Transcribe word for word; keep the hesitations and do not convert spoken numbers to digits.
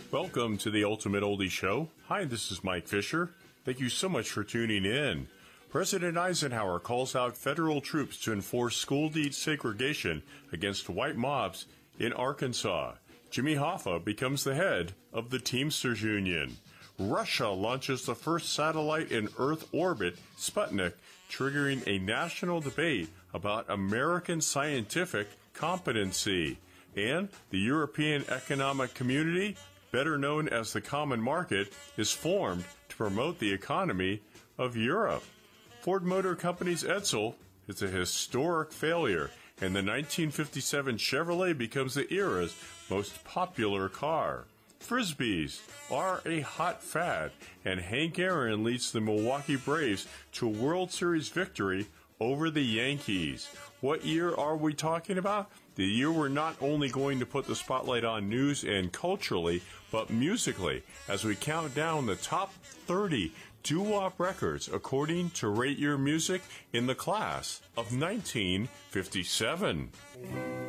Welcome to the Ultimate Oldie Show. Hi, this is Mike Fisher. Thank you so much for tuning in. President Eisenhower calls out federal troops to enforce school desegregation against white mobs in Arkansas. Jimmy Hoffa becomes the head of the Teamsters Union. Russia launches the first satellite in Earth orbit, Sputnik, triggering a national debate about American scientific competency. And the European Economic Community, better known as the Common Market, is formed to promote the economy of Europe. Ford Motor Company's Edsel is a historic failure, and the nineteen fifty-seven Chevrolet becomes the era's most popular car. Frisbees are a hot fad, and Hank Aaron leads the Milwaukee Braves to a World Series victory over the Yankees. What year are we talking about? The year we're not only going to put the spotlight on news and culturally, but musically, as we count down the top thirty doo-wop records according to Rate Your Music in the class of nineteen fifty-seven.